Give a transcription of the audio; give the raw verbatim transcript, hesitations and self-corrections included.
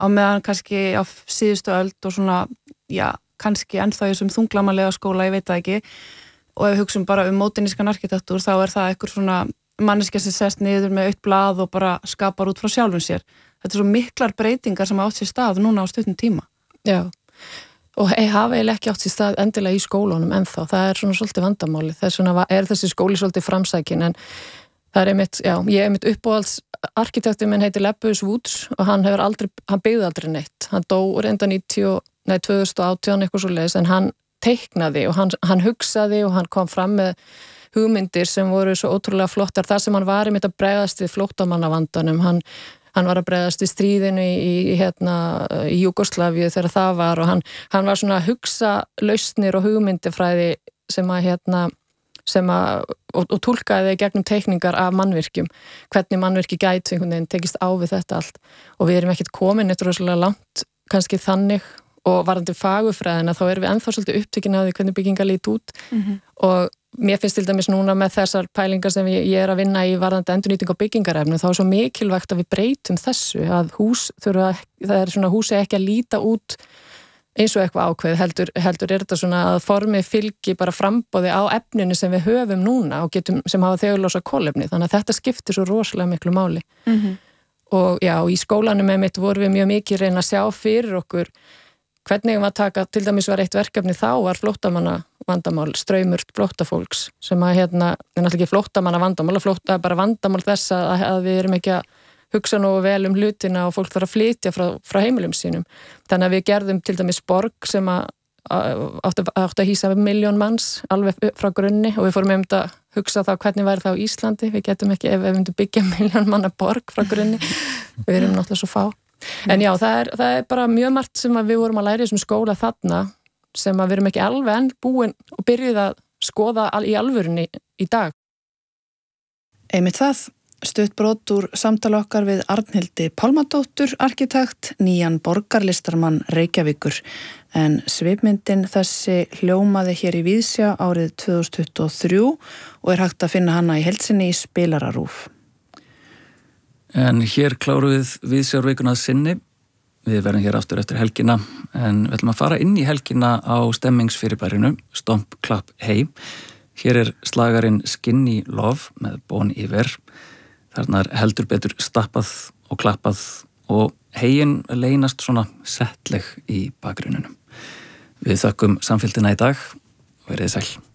á meðan kannski á síðustu öld og svona, já, kannski ennþá í þessum þunglamalega skóla, ég veit það ekki, og ef við hugsum bara um módernískan arkitektúr þá er það eitthvað svona manneskja sem sest niður með autt blað og bara skapar út frá sjálfum sér. Þetta er svo miklar breytingar sem átt sér stað núna á stuttum tíma. Já, og ég hafa eiginlega ekki átt sér stað endilega í skólunum ennþá, það er svona svolítið vandamáli, það er svona, er þessi skóli svolítið framsækin, en það er einmitt, já, ég er einmitt uppáhalds arkitektur minn heitir Lebbeus Woods og hann hefur aldrei, hann byggði aldrei neitt, hann dó reynda níutíu, nei tvö þúsund og átján eitthvað svo leiðis, en hann teiknaði og hann, hann hugsaði og hann kom fram með hugmyndir sem voru svo ótrúlega flottar, þar sem hann var einmitt að bregðast við flóttamannavandanum, hann, hann var að bregðast við stríðinu í, í, hérna, í Júgóslavíu þegar það var og hann, hann var svona að hugsa lausnir og hugmyndifræði sem að hérna sem að, og, og túlkaði gegnum teikningar af mannvirkjum, hvernig mannvirki gæti einhvern veginn tekist á við þetta allt og við erum ekkert komin eitthvað rosalega langt kannski þannig og varðandi fagurfræðina þá erum við ennþá svolítið upptekin af því hvernig byggingar lít út mm-hmm. og mér finnst til dæmis núna með þessar pælingar sem ég, ég er að vinna í varðandi endurnýting á byggingarefnu þá er svo mikilvægt að við breytum þessu að hús þurfa, það er svona húsi ekki að líta út eins og eitthvað ákveð, heldur, heldur er þetta svona að formið fylgi bara framboði á efninu sem við höfum núna og getum, sem hafa þegurlosa kolefni, þannig að þetta skiptir svo rosalega miklu máli. Mm-hmm. Og já, í skólanum með mitt vorum við mjög mikið reyna að sjá fyrir okkur hvernig við að taka, til dæmis var eitt verkefni þá var flóttamanna vandamál, straumur flóttafólks sem að hérna, en alltaf ekki flóttamanna vandamál, flótta bara vandamál þess að, að við erum ekki að hugsa nú vel um hlutina og fólk þarf að flytja frá, frá heimilum sínum. Þannig að við gerðum til dæmis borg sem að átti að hýsa miljón manns alveg frá grunni og við fórum um að hugsa þá hvernig væri það á Íslandi. Við getum ekki, ef við myndum byggja miljón manna borg frá grunni, við erum náttúrulega svo fá. En já, það er, það er bara mjög margt sem að við vorum að læra í þessum skóla þarna sem að við erum ekki alveg enn búin og byrjuð að skoða í alvörunni í dag. Einmitt það. Stutt brot úr samtala okkar við Arnhildi Pálmadóttur, arkitekt, nýjan borgarlistarmann Reykjavíkur. En svipmyndin þessi hljómaði hér í Víðsjá árið tvö þúsund tuttugu og þrjú og er hægt að finna hana í heild sinni í spilararúf. En hér klárum við Víðsjárvikuna að sinni. Við verðum hér aftur eftir helgina, en við ætlum að fara inn í helgina á stemmingsfyrirbærinu, Stomp, Klapp, Hey. Hér er slagarinn Skinny Love með Bon Iver. Þarna er heldur betur stappað og klappað og hegin leynast svona settleg í bakgrunninum. Við þökkum samfylgdina í dag og verið sæl.